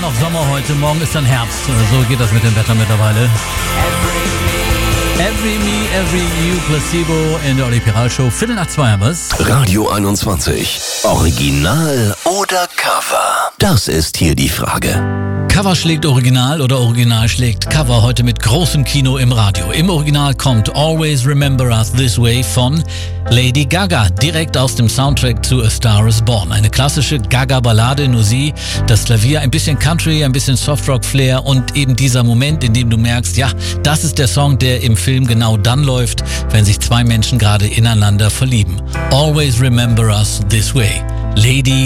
noch Sommer heute, morgen ist dann Herbst. So geht das mit dem Wetter mittlerweile. Every Me, Every You, Placebo in der Olli Piral Show. 2:15 haben wir's. Radio 21. Original oder Cover? Das ist hier die Frage. Cover schlägt Original oder Original schlägt Cover, heute mit großem Kino im Radio. Im Original kommt Always Remember Us This Way von Lady Gaga, direkt aus dem Soundtrack zu A Star Is Born. Eine klassische Gaga-Ballade, nur sie, das Klavier, ein bisschen Country, ein bisschen Softrock-Flair und eben dieser Moment, in dem du merkst, ja, das ist der Song, der im Film genau dann läuft, wenn sich zwei Menschen gerade ineinander verlieben. Always Remember Us This Way. Lady